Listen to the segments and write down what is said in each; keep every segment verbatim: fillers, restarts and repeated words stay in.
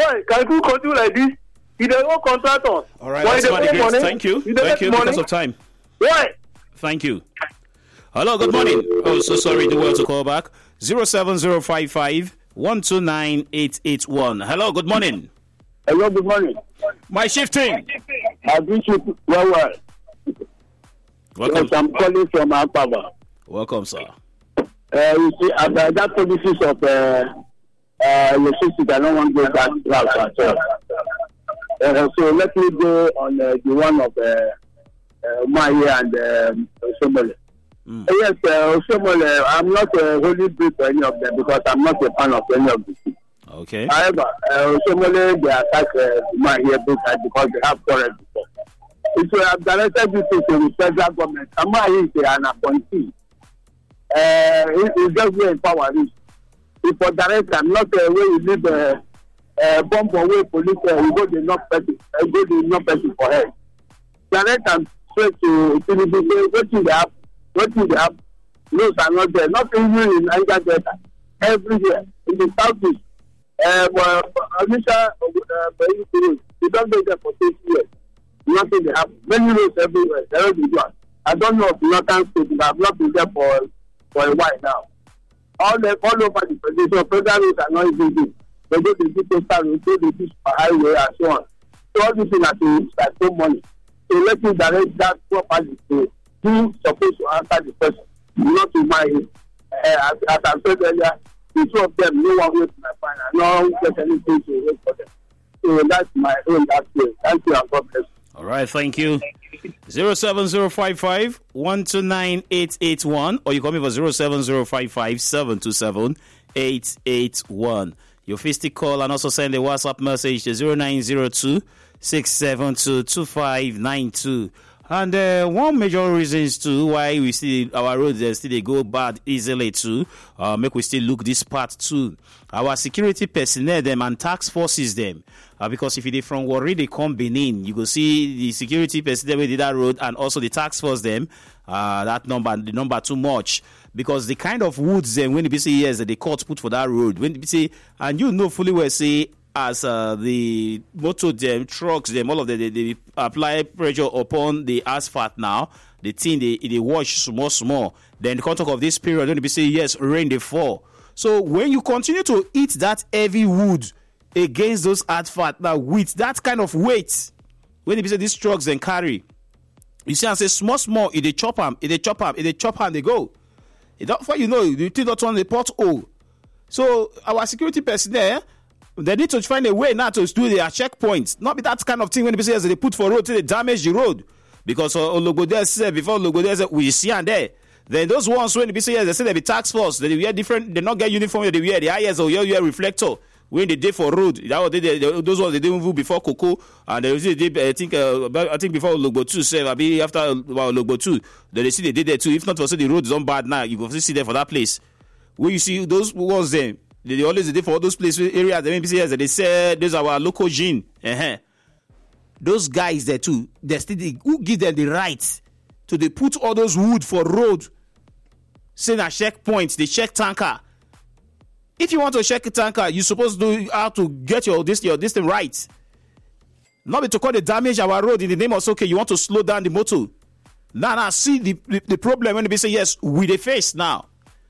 Why? Can you continue like this? You don't want contractors. All right, that's fine. Thank you. You Thank you money? because of time. Why? Thank you. Hello, good morning. Oh, so sorry, the world to call back. zero seven zero five five one two nine eight eight one. Hello, good morning. Hello, good morning. My shifting. I wish you well, well. Welcome. Yes, I'm calling from Akpaba. Welcome, sir. Uh, you see, about that policies of uh, uh, your sister, I don't want to go back route at all. Uh, so let me go on uh, the one of uh, uh, Maya and um, Osomole. Mm. Uh, yes, uh, Osomole, I'm not a holy brick for any of them because I'm not a fan of any of the two. Okay. However, uh, Osomole, they attack uh, Maya because they have current before. If you have directed this to the federal government, Maya is an appointee. Uh, it, it's just where power is. If for direct, I'm not uh, where you live. Uh, Uh, bomb away police, uh, you go the not person, uh, go the not person for help. Direct and straight to Tinubu, say, what do they have? What do they have? Those are not there. Not even in Niger Delta. Everywhere. In the southeast. Uh, but Anisha, uh, you don't go there for six years. Nothing they have. Many roads everywhere. There is one. I don't know if Northern State, but I've not been there for, for a while now. All, the, all over the federation, federal roads are not even good. They go to the coastal road, they go to the highway and so on. So all these things are to like no money. So let me direct that properly to who supposed to answer the question, not to my him. Uh, as, as I said earlier, the two of them, no one waits my final, no one gets anything to wait for them. So that's my own that way. Thank you and God bless you. All right, thank you. zero seven zero five five one two nine eight eight one or you call me for zero seven zero five five seven two seven eight eight one. Your fistic call and also send a WhatsApp message to zero nine zero two six seven two two five nine two. And uh, one major reasons too why we see our roads uh, still they go bad easily too. Uh, make we still look this part too. Our security personnel them and task forces them. Uh, because if they from Warri they come Benin, you go see the security personnel with that road and also the task force them. Uh, that number the number too much. Because the kind of woods them when the say yes that the court put for that road when they say and you know fully well say as uh, the motor them trucks them all of them they, they apply pressure upon the asphalt now the thing they they wash small small then the contact of this period when they say yes rain they fall so when you continue to eat that heavy wood against those asphalt now with that kind of weight when they say these trucks then carry you see and say small small if they chop them if they chop them if they chop them they go. Before you know, you think that on the pothole. So our security personnel, they need to find a way now to do their checkpoints. Not be that kind of thing when the people say they put for road till they damage the road. Because uh, logo there said before logo there said we see and there. Then those ones when the people say they say they be tax force, they wear different, they not get uniform, they wear the I S or you wear reflector. When they did for road, that was they, they, those ones they didn't move before Coco, and they did. I think uh, I think before Logbo two, say I be after well, Logbo two, then they see they did there too. If not for say the road is on bad now, you go see there for that place. Where you see those ones them, they, they always did for all those places areas. They maybe say they say those are our local gene. Uh-huh. Those guys there too, they still they, who give them the right to they put all those wood for road. Say na checkpoint, they check tanker. If you want to check a tanker, you're supposed to do how to get your this your this thing right. Not be to call the damage our road in the name of okay, you want to slow down the motor. Now, now see the, the, the problem when they say yes, we the face now.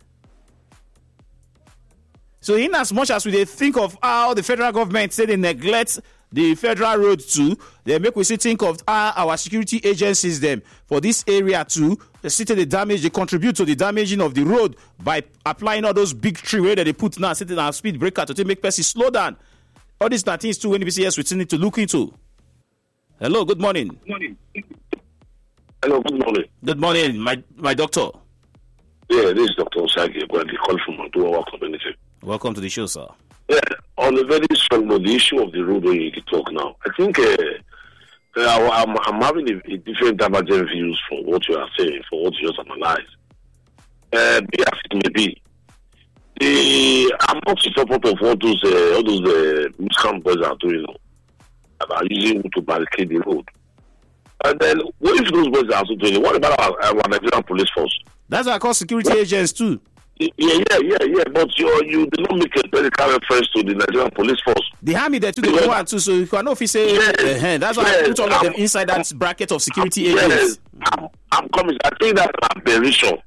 So in as much as we they think of how the federal government say they neglect the federal road too, they make we see think of how our security agencies them for this area too. They see the damage, they contribute to the damaging of the road by applying all those big tree where they put now sitting on speed breaker to make person slow down. All these things too when we say yes, we still need to look into. Hello, good morning. Good morning. Hello, good morning. Good morning, my my doctor. Yeah, this is Doctor Osagi. I'm going to call from Mantua community. Welcome to the show, sir. Yeah, on a very strong note, the issue of the road when you talk now, I think uh, uh, I'm, I'm having a, a different divergent views from what you are saying, for what you just analyze. Uh, be as it may be, the, I'm not in support of all those uh, all those uh, miscount boys are doing now, and are using to barricade the road. And then, what if those boys are also doing it? What about our, our Nigerian police force? That's why I call security agents too. Yeah, yeah, yeah, yeah. But you you did not make a medical reference to the Nigerian police force. The army there too, they go and too, so you can office say, Yes, uh, that's why yes, I put all of them I'm- inside that bracket of security Yes, agents. I'm, I'm coming. I think that's an aberration.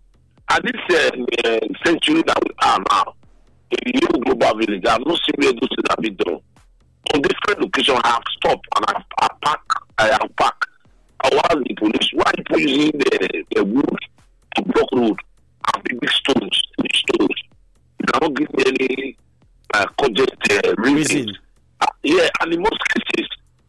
At this uh, uh, century that we are now, in the new global village, I've not seen where those things have been done. On different locations, I have stopped and I have, I park, I have parked. I was the police. Why are people using the, the wood to block road and big, big stones, big stones? You cannot give me any uh, cogent uh, reason. Reason. Uh, yeah, and in most cases,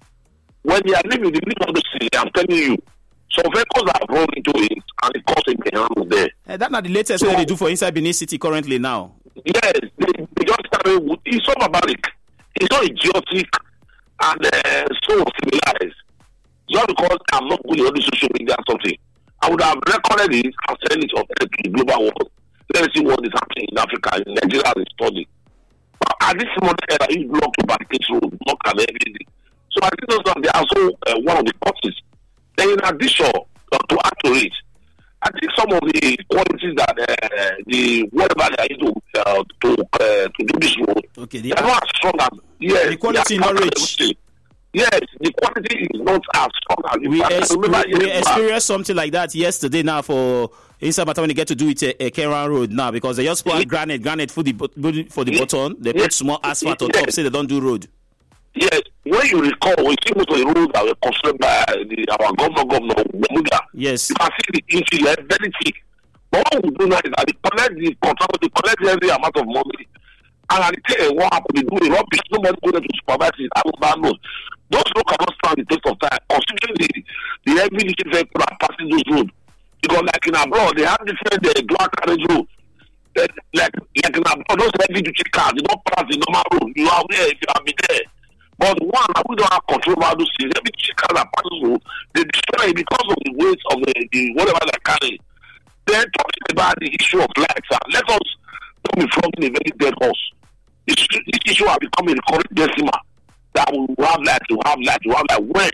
when they are living the middle of the city, I'm telling you, some vehicles have run into it and it caused a ground there. Uh, that's not the latest So- way they do for inside Benin City currently now. Yes, they, they just started with, it's so barbaric, it's so idiotic, and uh, so civilized. Just because I'm not good on the social media or something, I would have recorded it and sent it up to the global world. Let's see what is happening in Africa, in Nigeria, and study. But at this moment, uh, he blocked the barricades road, block and everything. So I think those are they are also uh, one of the causes. Then in addition, uh, to add to it, I think some of the qualities that uh, the whatever they are using to uh, to, uh, to do this road, Okay, they the, are not as strong as yes. the quality they are not not rich. everything. Yes, the quality is not as strong as we, I ex- remember we, we years back. experienced something like that yesterday now for inside Matter when they get to do it a, a Keran Road now because they just put Yeah. granite, granite for the bot- for the Yeah. bottom. They Yeah. put small asphalt on Yeah. top, say they don't do road. Yes, when you recall, we see most of the roads that were constructed by the, our governor, Governor Muda. Yes. You can see the infill very thick. But what we do now is that they collect the contract, they collect every amount of money. And at the time, what happened, they do the rubbish, nobody go there to supervise it, I will ban those. Those roads cannot stand the test of time, considering the, the heavy duty vehicle that passing those roads. Because like in abroad, they have different uh, dual carriage roads. Uh, like, like in abroad, those heavy duty cars, they don't pass the normal road. You are there if you have been there. But one, we don't have control over those things. Every duty car that passes through, they destroy it because of the weight of the, the whatever they're carrying. Then talking about the issue of lights, uh, let us don't be flogging a very dead horse. This, this issue has become a recurrent decimal. That we will have light, we will have light, we will have light. When?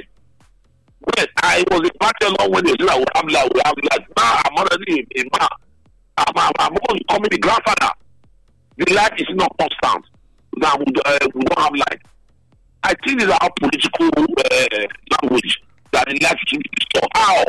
When? I was a party along when they said that we have light, we have light. Now I'm already a, a man. I'm, I'm, I'm going to become the grandfather. The light is not constant. Now we, uh, we don't have light. I think it's our political uh, language that the light should be restored. How?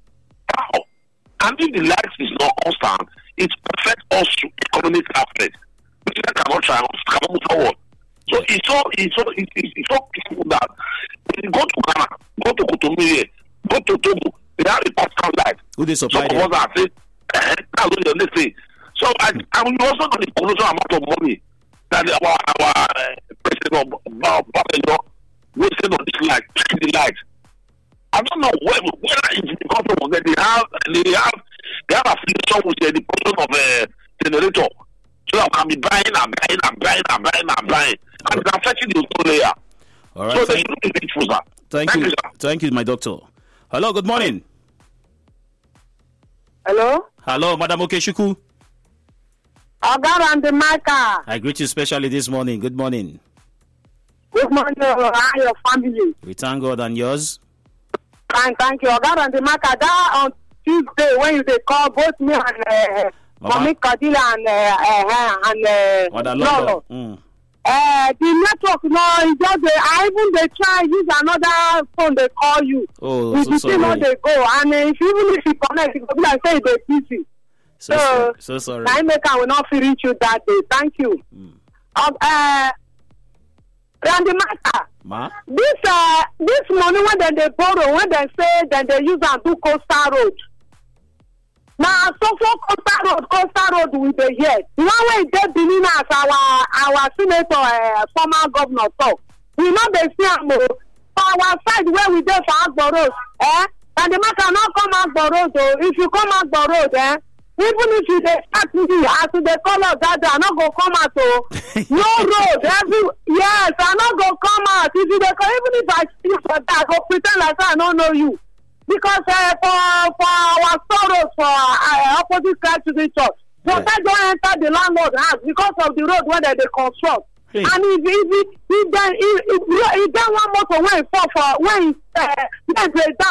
How? And if the light is not constant, it affects us to economic aspect. Which I cannot try and cannot move forward. So it's so it's so it's, it's so peaceful that when you go to Ghana, go to Cotonou, go to Togo, they have a constant light. Who they Some supply of them? us are saying, eh, that's what they say. So I, and we also know the colossal amount of money that our our uh, president of Babylon wasted on this light, the light. I don't know where whether it's because of that they have they have they have affiliation with uh, the production of a uh, generator. So I can be buying and buying and buying and buying and buying. And it's affecting the ozone layer. All right. So they Thank, should be grateful, sir. thank Thank you. you, sir. Thank you, my doctor. Hello, good morning. Hello? Hello, Madam Okeshuku. Oga and the Maka. I greet you specially this morning. Good morning. Good morning, uh, and your family. We thank God and yours. Fine, thank you. Oga and the Maka. That on Tuesday when you they call both me and uh, Mommy Kadila and uh, uh, and uh, Mother Lolo. Lolo. Mm. Uh, the network, no, it's just they, I even they try use another phone. They call you. Oh, With so the thing how sorry. they go, and uh, if even if you connect, it will be like say they busy. So, So, so, so sorry. I make I will not feel reach you that day. Thank you. Mm. Uh, uh, and the Maka. Ma? This uh this money when they, they borrow, when they say that they use and do coastal road. Now so for coastal road, coastal road we dey hear. You know when they Benin as our our senator, uh, former governor talk. We know they see am o. For our side where we dey for Agbo Road, eh? And the matter not come Agbo Road o. If you come Agbo Road, eh? Even if you dey start me as they call us that day, I not go come out o. No road, every yes, I not go come out. If you dey come, even if I see you for that, I go pretend like I don't know you. Because uh, for for our sorrows for uh, opposite side to the church, water Yeah. don't enter the landlord house because of the road where they, they construct. Hey. And if if if then if if, if then one motor when fall for when uh, when break down, the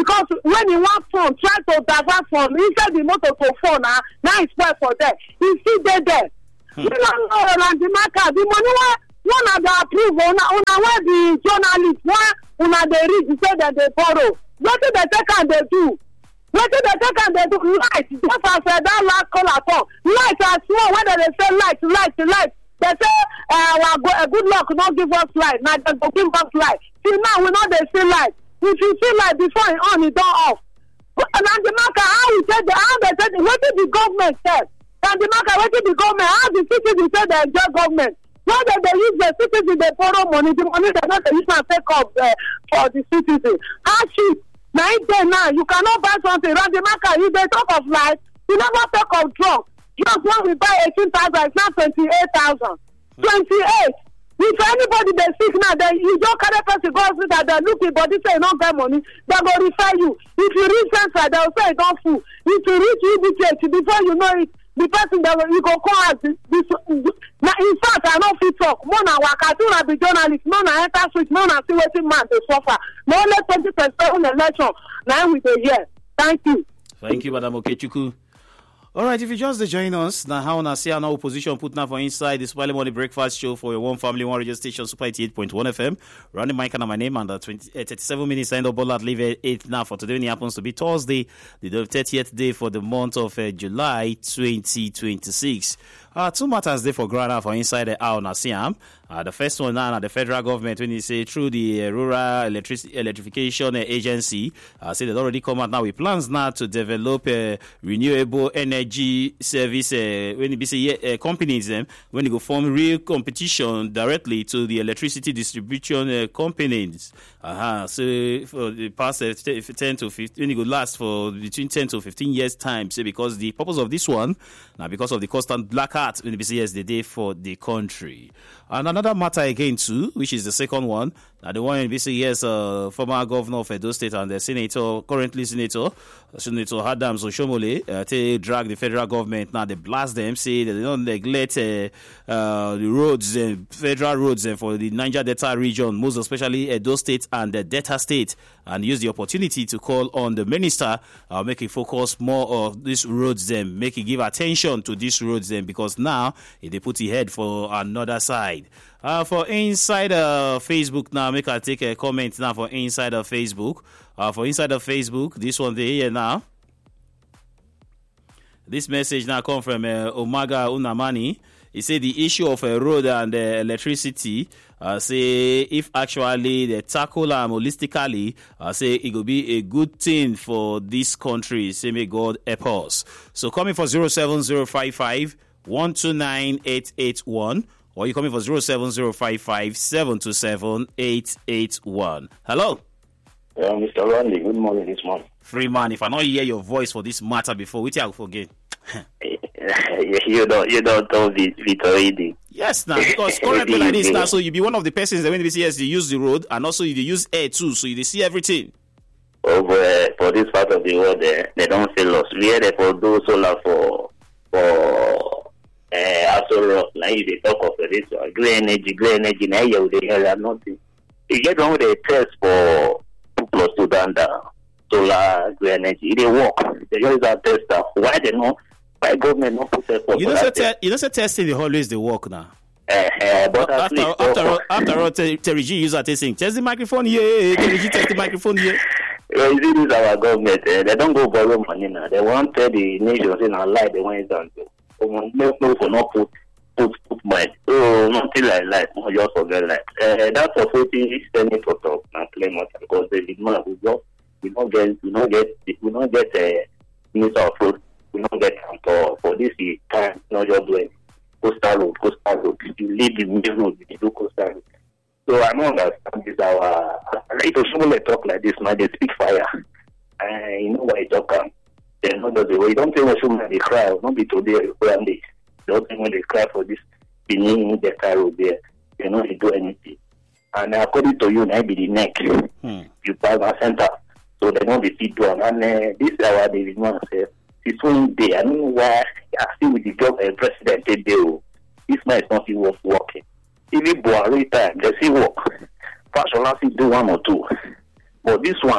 because when he want phone, try to divert phone, instead the motor to phone, now, now it's well for them. He still there there. Hmm. You don't know, Landimaka, the money one, one of the approve, una, una where the journalists, one, una they read, you say that they borrow. What do they take and they do? What do they take and they do? Light, just as uh, that last call at all. Light are small, whether they say light, light, light. They say, uh, well, go, uh, good luck, don't give us light. Now they go give us light. See, now we know they see light. If you see light before it on, it don't off. And the marker, how we say the, how they say the, what did the government say? And the marker, what did the government, how the citizens say they enjoy government? Why do they use the citizens, they borrow money, the money they not they use and take up uh, for the citizens. How cheap? Now, now, you cannot buy something. Around the market, you they talk of life, you never take of drugs. Drugs when we buy eighteen thousand, it's now twenty-eight thousand. twenty-eight. If anybody they sick now, then you don't carry person go hospital, they look at body say you don't get money, they go refer you. If you reach central, they'll say you don't fool. If you reach U B T H, before you know it, the person that you go call out this, this now in fact I don't fit talk. More na Wakatuna be journalist, more na enter switch, more na see waiting man they suffer. No only twenty twenty-seven election, now we dey here. Thank you. Thank you, Madam Okechukwu. All right, if you just join us, now how na see our opposition put now for inside this Smiley Morning Breakfast Show for your one family, one radio station, Super eighty-eight point one F M. Running Mike and my name and uh, twenty, uh, thirty-seven minutes signed up, Bola leave eight now for today. When it happens to be Thursday, the thirtieth day for the month of uh, July twenty twenty-six. Uh, two matters there for ground for inside the hour na Siam. Uh, the first one now, the federal government, when you say through the uh, Rural Electric- Electrification uh, Agency, uh, say they already come out now with plans now to develop uh, renewable energy service. Uh, when you say uh, companies, them when you go form real competition directly to the electricity distribution uh, companies. Uh-huh. So for the past uh, ten to fifteen, when you go last for between ten to fifteen years time. Say because the purpose of this one now because of the constant blackout when you say yes the day for the country. And another matter again too, which is the second one. Now the one in B C yes, uh, former governor of Edo State and the senator, currently senator, Senator Adams Oshomole, uh, they drag the federal government. Now they blast them, say that they don't neglect uh, uh, the roads, uh, federal roads uh, for the Niger Delta region, most especially Edo State and the Delta State, and use the opportunity to call on the minister, uh, make it focus more on these roads, then make it give attention to these roads, then because now they put the head for another side. Uh, for inside uh, Facebook now, make I take a comment now for inside of Facebook. Uh, for inside of Facebook, this one there here now. This message now come from uh, Omaga Unamani. He said the issue of a uh, road and uh, electricity, uh, say if actually they tackle them holistically, uh, say it will be a good thing for this country. Say may God help us. So coming for zero seven zero five five one two nine eight eight one. Or you come in for zero seven zero five five seven two seven eight eight one. Hello? Yeah, Mister Randy, good morning this morning. Free man, if I not hear your voice for this matter before, which I will forget. you don't you don't tell Victor Edi. Yes, now, because currently like this now, so you be one of the persons that when they see yes, they use the road and also you use air too, so you see everything. Over uh, for this part of the world, uh, they don't sell us. We had for do solar for for Uh, also, like they talk of this uh, green energy, green energy. Now you they hear nothing. You get on with the test for two plus two down the solar green energy. They work. They use that tester. Why they know? Why government not put effort? You know, say te- you know, say testing the always they work now. Uh, uh, but after least, after all, after all, Terry G use that testing. Test the microphone here. Terry G test the microphone here. Well, this is our government. Uh, they don't go borrow money now. They want to tell the nations in our life. They want it done. No, no, for not put put put mind. So nothing like that. No, just forget that. Uh, that's a forty senator talk and claim matter because they did not. We don't we don't get we don't get we don't get a minister of road. We don't get for for this time. Not just doing coastal road, coastal road. You leave the main road, you do coastal road. So I don't understand this. Our like to someone talk like this, man. They speak fire. Uh, you know why talk am. They know that the way you don't think when someone they cry, not be today when they don't think when they cry for this beginning the car road there, you know they do anything. And according to you, now be the neck. Hmm. You pass a center. So they don't be sit down. And uh, this is our David Man says, it's one day. I don't know why I see with the job uh, president they do. This man is not even working. Even Buhari time, they see work. Fashion do one or two. But this one,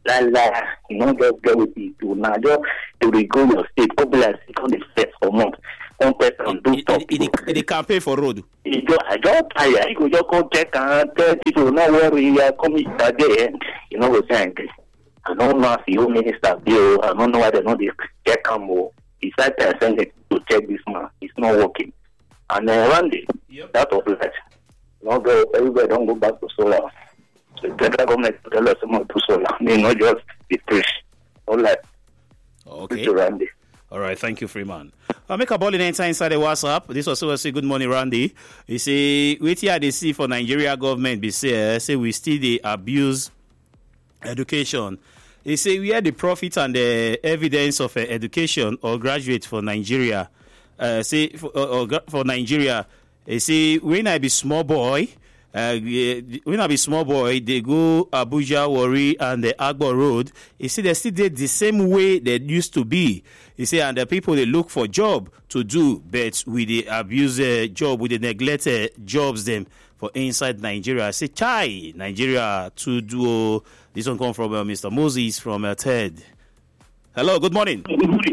La la, you know, just get with it. Do now just to regroup your state. Popular second the first for month. One person do stop. The campaign for road. It just, I just tire. You go just go check and tell people not where we are coming today. You know what I'm saying? I don't know if the home minister bill. I don't know why they not check him more. He said I sent it to check this man. It's not working. And then Randy, yep. That was that. Not go, everybody don't go back to solar. So the federal government tell us about to solar. They not just be preach. All that. Okay. Randy. All right, thank you, Freeman. I'll make a ball in enter inside the WhatsApp. This was also say good morning, Randy. You see, wait here they see for Nigeria government be say, say we still they abuse education. They say we had the profit and the evidence of uh, education or graduate for Nigeria. Uh, say for, uh, uh, for Nigeria, they say when I be small boy, uh, when I be small boy, they go Abuja, Warri, and the Agbo Road. You see, they still did the same way they used to be. You see, and the people they look for job to do, but with the abuse uh, job, with the neglected uh, jobs them for inside Nigeria. I say, chai, Nigeria to do. This one come from uh, Mister Moses from uh, Ted. Hello, good morning.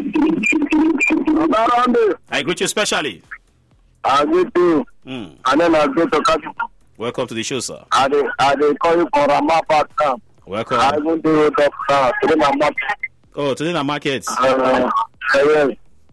I greet you specially. I greet you. Mm. And then I go to Kaju. Welcome to the show, sir. I they, I they call you for Ramapa camp. Welcome. I go to the doctor. Today my market. Oh, today my market. Uh, yes.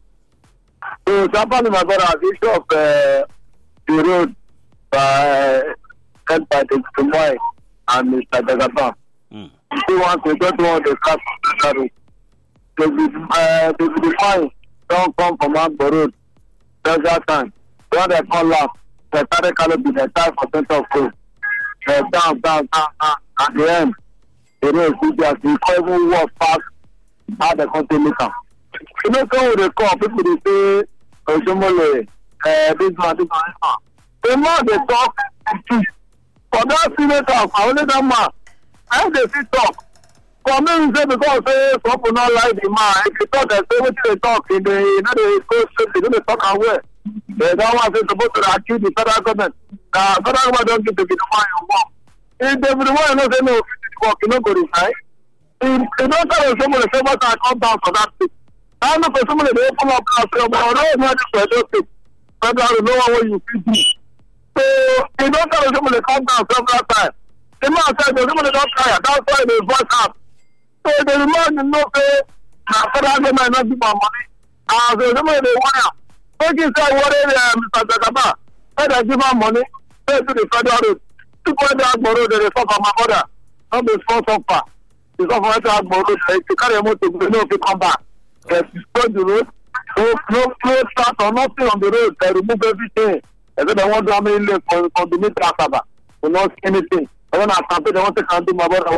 So, somebody my brother, this of uh, the road by head by the Kumai and Mister Dagaba. Mm. He wants to go to the car for the road. They will, uh, they will define. Don't come from Agbo Road. There's that time. When they call up, they started calling the entire percent of food. They're down, down, down, down. At the end, they don't see that we can't even walk past how the country make them. You know, so they call people, they say, oh, Shomole, uh, this one, this one, this one. The more they talk, for that senator, for only that man, how they see talk. For me, we say because say some people not like the man. If you talk, they say what they talk. In the, you know, they go straight. They don't talk away. They don't want to supposed to accuse the federal government. Uh, federal government don't give the man your work. If they the one not say no, work, you know, go inside. If they don't tell someone to say what I come down for that thing. I know for someone they open up and say, but I don't know for those things. Federal know what you feel. So they don't tell someone to come down several times. The man said, someone don't tire. That's why they voice up. So the man no say na federal government not give money. Ah, so the money they want. Make it say what Mister Dagaba. Say they give am money. Say to the federal road. People dey Agbo Road they suffer my mother. Not be small suffer. They suffer to Agbo Road. They carry motor they no fit come back. They destroy the road. No no no start or nothing on the road. They remove everything. They say they want to have a lane for for the meter asaba. We not see anything. I want to campaign. They want to campaign my brother.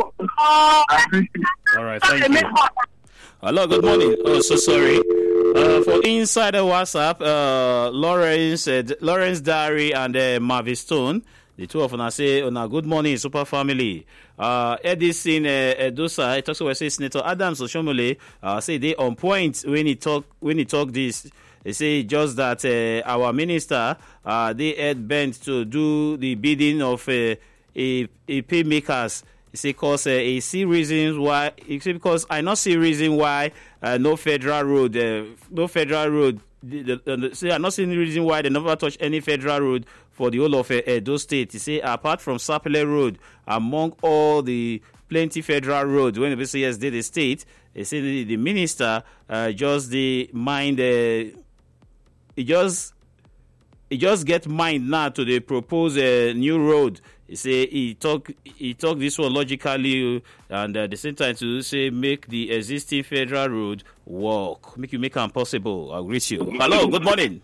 All right, thank you. Hello, good morning. Oh, so sorry. Uh, for inside the WhatsApp, uh, Lawrence, uh, Lawrence Dari and uh, Marvin Stone, the two of them say, oh, good morning, super family. Uh, Edison uh, Edosa, it also say Senator Adams Oshomole, uh, say they on point when he talk when he talk this. They say just that uh, our minister, uh, they had bent to do the bidding of uh, a, a pay makers. He say because uh, he see reasons why. He say because I not see reason why uh, no federal road, uh, no federal road. The, the, the, say I not see any reason why they never touch any federal road for the whole of uh, Edo State. He say apart from Sapele Road, among all the plenty federal roads when the B C S did the state, they say the, the minister uh, just the mind. Uh, he just he just get mind now to the propose a uh, new road. He say he talk he talk this one logically and at the same time to say make the existing federal road work, make you make it possible. I'll greet you. Hello, good morning.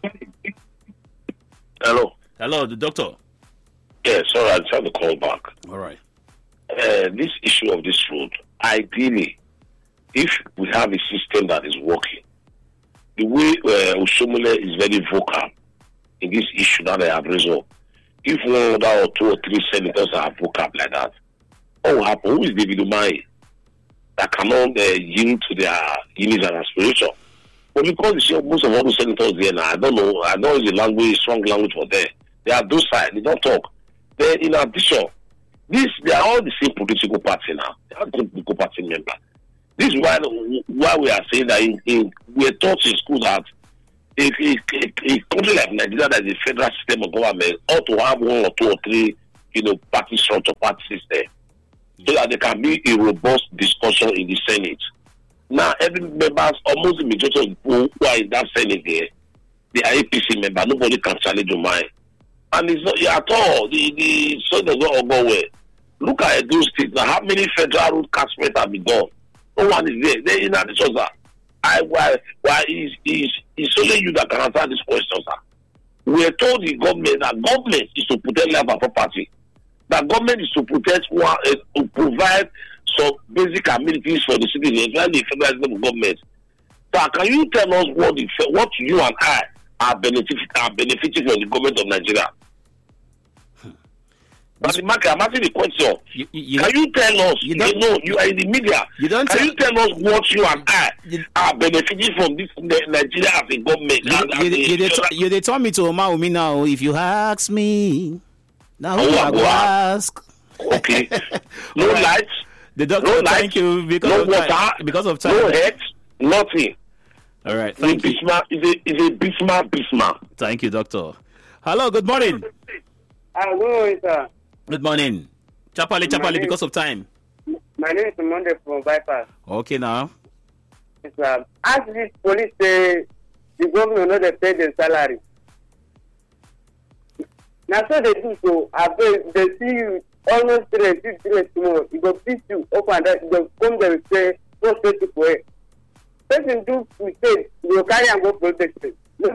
Hello. Hello, the doctor. Yeah, sorry, I tried to call back. All right. Uh, this issue of this road, ideally, if we have a system that is working, the way uh, Oshomole is very vocal in this issue that they have resolved. If one or two or three senators are vocal like that, what will happen? Who is David Umahi that cannot uh, yield to their needs and aspiration? But because you see most of all the senators there now, I don't know, I know it's a language, strong language for them. They are docile, they don't talk. Then in addition, This, they are all the same political party now. They are the same political party member. This is why, why we are saying that in, in, we are taught in school that if a, a, a country like Nigeria that is a federal system of government ought to have one or two or three, you know, party structure, party system, so that there can be a robust discussion in the Senate. Now, every members, almost the majority of people who are in that Senate there, they are A P C members. Nobody can challenge your mind. And it's not at all. The the so does not go well. Look at those states now. How many federal road catchments have been done? No one is there. They in addition, sir. I why why is is is only you that can answer this question, sir. We are told the government that government is to protect life and property. That government is to protect one uh, to provide some basic amenities for the citizens, especially the federal government. So can you tell us what the what you and I are benefiting are benefiting from the government of Nigeria? But the market, I'm asking the question. You, you, can you tell us? You, you know, you are in the media. You don't can tell, you tell us what you and I you, are benefiting from this Nigeria as a government? You, as, you, you, they, t- you they told me to Oma me now. If you ask me, now who I go ask? Okay. No right. Lights. The doctor. No thank lights, you because no of water. Time, because of time. No heads. Nothing. All right. Thank it's you. A it's a it's a Bismarck Bismarck. Thank you, doctor. Hello. Good morning. Hello, sir. Good morning. Chapali, Chapali, because of time. My name is Monday from Bypass. Okay, now. Yes, sir. As this police say, the government know they pay their salary. Now, so they do so. After they see you almost three, six, three tomorrow, you go pick you up and that, you go come there and say, go straight to pray. Person do mistake, you go carry and go protection.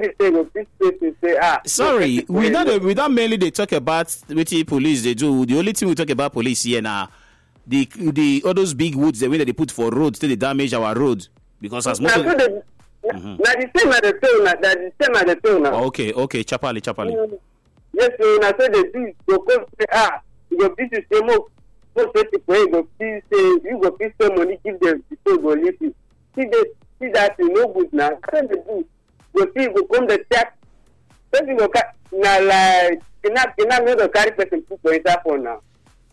Sorry, we not we don't mainly they talk about what the police they do. The only thing we talk about police here now, the the all those big woods the way that they put for roads, they damage our road because as much. Now the same as the tone, now the same as the tone now. Okay, okay, Chapali, Chapali. Mm. Yes, so now so they do. You go say ah, you go this is the more most people you go please say you go please some money give them people go leave you. See they see that you no good now. Can they do? You see, you come the check. Person go now like cannot cannot make a carry person put for his phone now.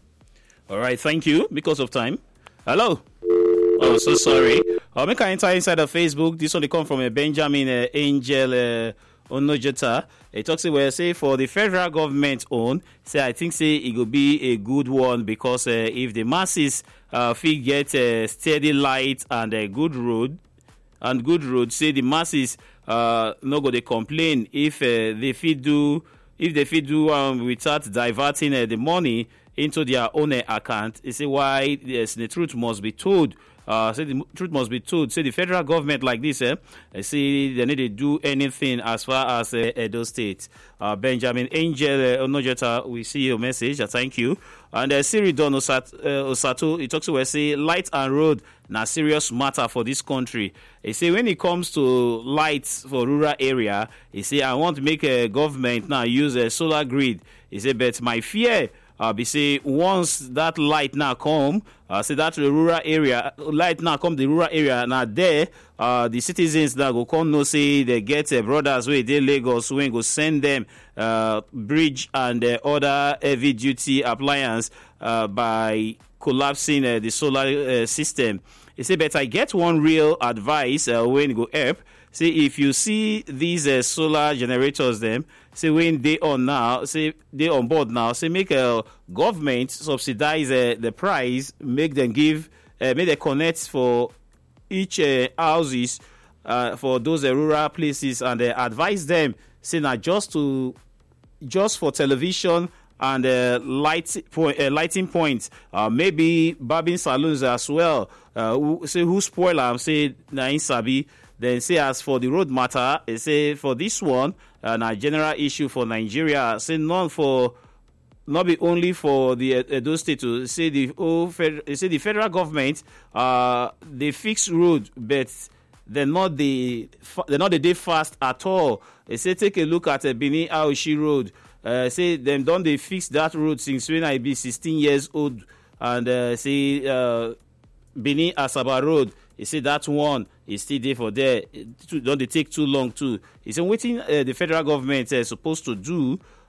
All right, thank you. Because of time. Hello. Oh, so sorry. I'll make an enter inside of Facebook. This one they come from a Benjamin uh, Angel uh, Onojeta. It talks where say for the federal government own. Say I think say it will be a good one because uh, if the masses uh, feel get a steady light and a good road and good road, say the masses. Uh, no go they complain if uh, they fit do if they fit do um, without diverting uh, the money into their own uh, account. You see why yes, the truth must be told. Uh, say the truth must be told. Say the federal government like this, eh? I see they need to do anything as far as uh, Edo State. Uh, Benjamin Angel uh, Onojeta, we see your message. Uh, thank you. And uh, Siri Don Osat, uh, Osato, he talks about say light and road na serious matter for this country. He say when it comes to lights for rural area, he say I want to make a government now use a solar grid. He say but my fear. Uh, be say once that light now come, uh, say that the rural area light now come the rural area now there, uh, the citizens that go come no say they get uh, brothers where they Lagos when go send them uh, bridge and uh, other heavy duty appliance uh, by collapsing uh, the solar uh, system. He say, but I get one real advice uh, when go help. Say if you see these uh, solar generators, them say when they on now, say they on board now, say make a government subsidize uh, the price, make them give, uh, make them connect for each uh, houses uh, for those uh, rural places and uh, advise them, say now just to just for television and uh, light point, uh, lighting points, uh, maybe barbing saloons as well. Uh, who, say who spoil them, say na in sabi. Then say as for the road matter, they say for this one, uh, a general issue for Nigeria. Say none for, not be only for the uh, those states. To say the oh, fed, say the federal government, uh, they fix road, but they're not the they're not the day fast at all. They say take a look at uh, Benin Aoshi Road. Uh, say them don't they fix that road since when I be sixteen years old, and uh, say uh, Benin Asaba Road. He said that one is still there for there. Don't they take too long too? He said waiting uh, the federal government is uh, supposed to do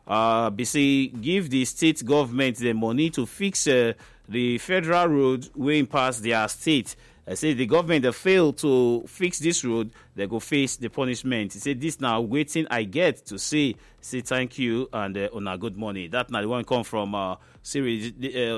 uh, B C give the state government the money to fix uh, the federal road way past their state. I say the government that failed to fix this road, they go face the punishment. He said this now waiting I get to say say thank you and uh, on a good morning. That now the one come from uh, series. Uh,